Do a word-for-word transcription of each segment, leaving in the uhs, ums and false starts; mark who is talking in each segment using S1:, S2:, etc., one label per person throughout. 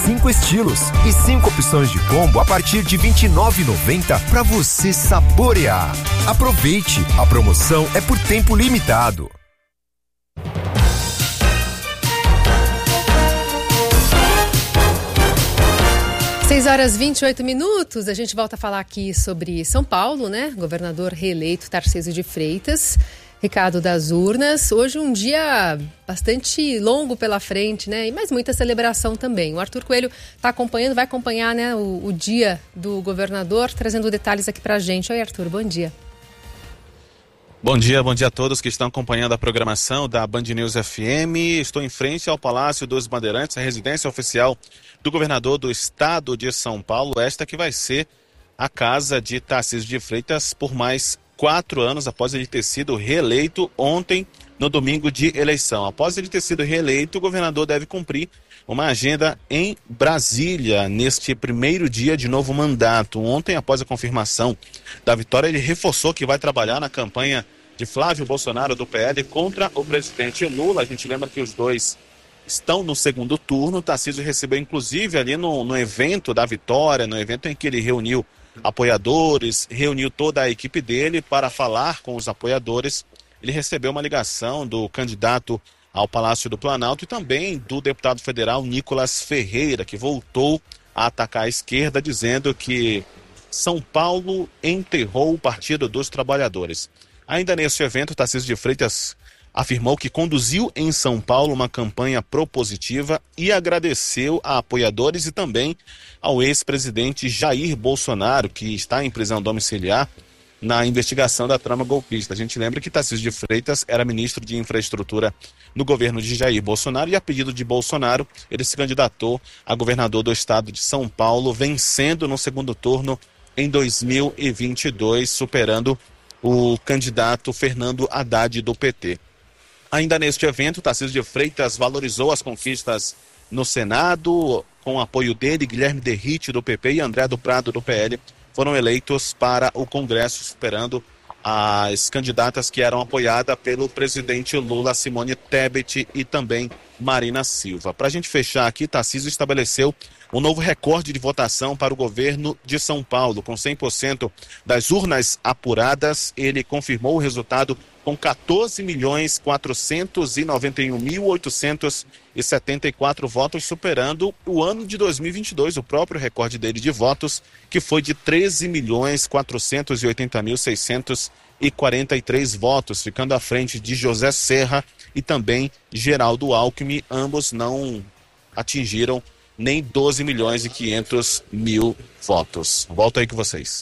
S1: cinco estilos e cinco opções de combo a partir de vinte e nove reais e noventa centavos para você saborear. Aproveite, a promoção é por tempo limitado.
S2: seis horas e vinte e oito minutos, a gente volta a falar aqui sobre São Paulo, né? Governador reeleito Tarcísio de Freitas, recado das urnas. Hoje um dia bastante longo pela frente, né? E mais muita celebração também. O Arthur Coelho está acompanhando, vai acompanhar, né, o, o dia do governador, trazendo detalhes aqui pra gente. Oi, Arthur, bom dia.
S3: Bom dia, bom dia a todos que estão acompanhando a programação da Band News F M. Estou em frente ao Palácio dos Bandeirantes, a residência oficial do governador do estado de São Paulo, esta que vai ser a casa de Tarcísio de Freitas por mais quatro anos após ele ter sido reeleito ontem, no domingo de eleição. Após ele ter sido reeleito, o governador deve cumprir uma agenda em Brasília neste primeiro dia de novo mandato. Ontem, após a confirmação da vitória, ele reforçou que vai trabalhar na campanha de Flávio Bolsonaro do P L contra o presidente Lula. A gente lembra que os dois estão no segundo turno. Tarcísio recebeu, inclusive, ali no, no evento da vitória, no evento em que ele reuniu apoiadores, reuniu toda a equipe dele para falar com os apoiadores. Ele recebeu uma ligação do candidato ao Palácio do Planalto e também do deputado federal Nicolas Ferreira, que voltou a atacar a esquerda, dizendo que São Paulo enterrou o Partido dos Trabalhadores. Ainda nesse evento, Tarcísio de Freitas afirmou que conduziu em São Paulo uma campanha propositiva e agradeceu a apoiadores e também ao ex-presidente Jair Bolsonaro, que está em prisão domiciliar na investigação da trama golpista. A gente lembra que Tarcísio de Freitas era ministro de Infraestrutura no governo de Jair Bolsonaro e, a pedido de Bolsonaro, ele se candidatou a governador do estado de São Paulo, vencendo no segundo turno em dois mil e vinte e dois, superando o candidato Fernando Haddad do P T. Ainda neste evento, Tarcísio de Freitas valorizou as conquistas no Senado, com o apoio dele, Guilherme Derrite do P P e André do Prado do P L foram eleitos para o Congresso, superando as candidatas que eram apoiadas pelo presidente Lula, Simone Tebet e também Marina Silva. Para a gente fechar aqui, Tarcísio estabeleceu um novo recorde de votação para o governo de São Paulo. Com cem por cento das urnas apuradas, ele confirmou o resultado com quatorze milhões quatrocentos e noventa e um mil oitocentos e setenta e quatro votos, superando o ano de dois mil e vinte e dois, o próprio recorde dele de votos, que foi de treze milhões quatrocentos e oitenta mil seiscentos e quarenta e três votos, ficando à frente de José Serra e também Geraldo Alckmin. Ambos não atingiram nem doze milhões e quinhentos mil votos. Volto aí com vocês.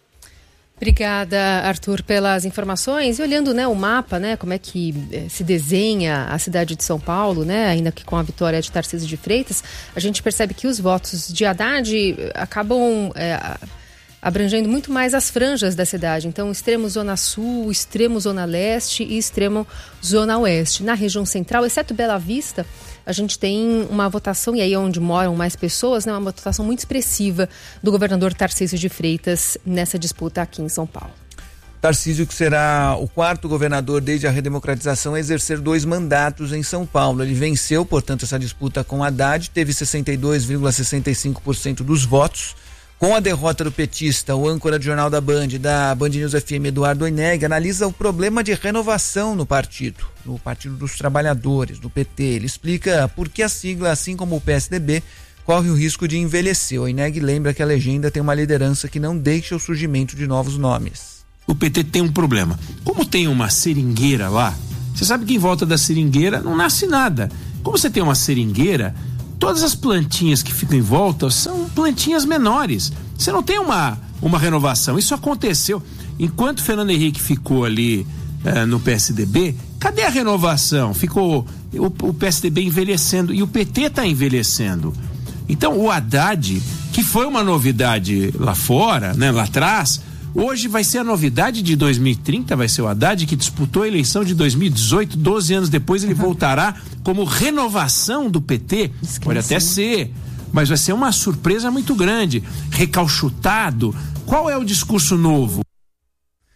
S2: Obrigada, Arthur, pelas informações. E olhando, né, o mapa, né, como é que eh, se desenha a cidade de São Paulo, né, ainda que com a vitória de Tarcísio de Freitas, a gente percebe que os votos de Haddad acabam eh, abrangendo muito mais as franjas da cidade. Então, extremo Zona Sul, extremo Zona Leste e extremo Zona Oeste. Na região central, exceto Bela Vista, a gente tem uma votação, e aí é onde moram mais pessoas, né, uma votação muito expressiva do governador Tarcísio de Freitas nessa disputa aqui em São Paulo.
S4: Tarcísio, que será o quarto governador desde a redemocratização a exercer dois mandatos em São Paulo. Ele venceu, portanto, essa disputa com Haddad, teve sessenta e dois vírgula sessenta e cinco por cento dos votos. Com a derrota do petista, o âncora de Jornal da Band, da Band News F M, Eduardo Oineg, analisa o problema de renovação no partido, no Partido dos Trabalhadores, do P T. Ele explica por que a sigla, assim como o P S D B, corre o risco de envelhecer. O Oineg lembra que a legenda tem uma liderança que não deixa o surgimento de novos nomes.
S5: O P T tem um problema. Como tem uma seringueira lá, você sabe que em volta da seringueira não nasce nada. Como você tem uma seringueira, todas as plantinhas que ficam em volta são plantinhas menores. Você não tem uma, uma renovação. Isso aconteceu. Enquanto Fernando Henrique ficou ali eh, no P S D B, cadê a renovação? Ficou o, o P S D B envelhecendo e o P T está envelhecendo. Então o Haddad, que foi uma novidade lá fora, né, lá atrás, hoje vai ser a novidade de dois mil e trinta, vai ser o Haddad que disputou a eleição de dois mil e dezoito, doze anos depois ele voltará como renovação do P T. Esqueci. Pode até ser, mas vai ser uma surpresa muito grande. Recalchutado. Qual é o discurso novo?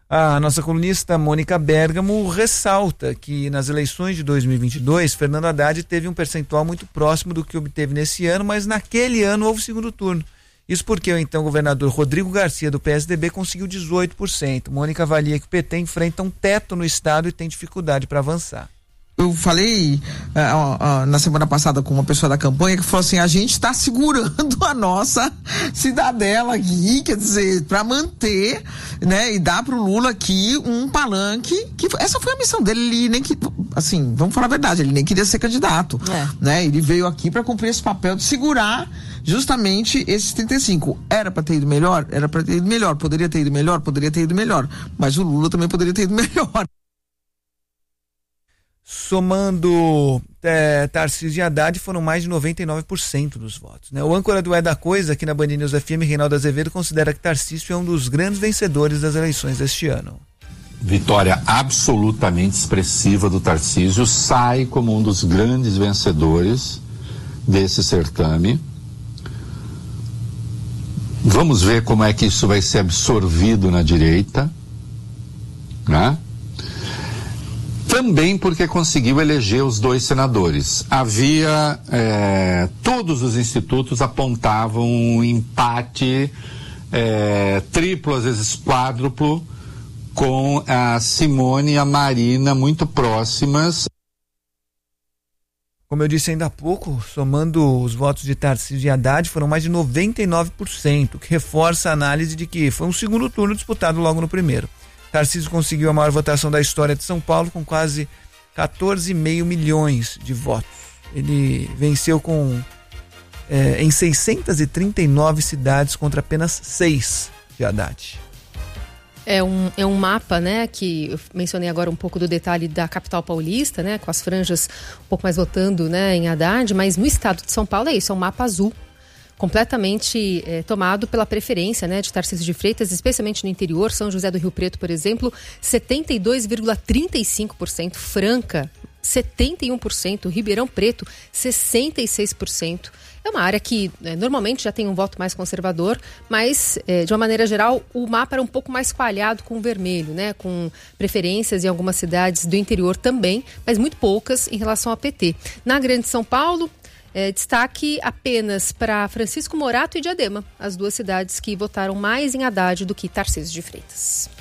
S4: A nossa colunista Mônica Bergamo ressalta que nas eleições de dois mil e vinte e dois, Fernando Haddad teve um percentual muito próximo do que obteve nesse ano, mas naquele ano houve segundo turno. Isso porque o então governador Rodrigo Garcia, do P S D B, conseguiu dezoito por cento. Mônica avalia que o P T enfrenta um teto no estado e tem dificuldade para avançar.
S6: Eu falei uh, uh, na semana passada com uma pessoa da campanha que falou assim, a gente está segurando a nossa cidadela aqui, quer dizer, para manter, né, e dar pro Lula aqui um palanque, que essa foi a missão dele, ele nem que, assim, vamos falar a verdade, ele nem queria ser candidato, é. né, ele veio aqui para cumprir esse papel de segurar justamente esses trinta e cinco. Era para ter ido melhor? Era para ter ido melhor, poderia ter ido melhor? Poderia ter ido melhor, mas o Lula também poderia ter ido melhor.
S4: Somando é, Tarcísio e Haddad, foram mais de noventa e nove por cento dos votos, né? O âncora do É da Coisa, aqui na Band News F M, Reinaldo Azevedo, considera que Tarcísio é um dos grandes vencedores das eleições deste ano.
S7: Vitória absolutamente expressiva do Tarcísio, sai como um dos grandes vencedores desse certame. Vamos ver como é que isso vai ser absorvido na direita, né? Também porque conseguiu eleger os dois senadores. Havia, é, todos os institutos apontavam um empate é, triplo, às vezes quádruplo, com a Simone e a Marina muito próximas.
S4: Como eu disse ainda há pouco, somando os votos de Tarcísio e Haddad, foram mais de noventa e nove por cento, que reforça a análise de que foi um segundo turno disputado logo no primeiro. Tarcísio conseguiu a maior votação da história de São Paulo, com quase quatorze vírgula cinco milhões de votos. Ele venceu com é, em seiscentas e trinta e nove cidades contra apenas seis de Haddad.
S2: É um, é um mapa, né, que eu mencionei agora um pouco do detalhe da capital paulista, né, com as franjas um pouco mais votando, né, em Haddad, mas no estado de São Paulo é isso, é um mapa azul, completamente é, tomado pela preferência, né, de Tarcísio de Freitas, especialmente no interior. São José do Rio Preto, por exemplo, setenta e dois vírgula trinta e cinco por cento, Franca, setenta e um por cento, Ribeirão Preto, sessenta e seis por cento. É uma área que é, normalmente já tem um voto mais conservador, mas, é, de uma maneira geral, o mapa era um pouco mais coalhado com o vermelho, né, com preferências em algumas cidades do interior também, mas muito poucas em relação ao P T. Na Grande São Paulo, É, destaque apenas para Francisco Morato e Diadema, as duas cidades que votaram mais em Haddad do que Tarcísio de Freitas.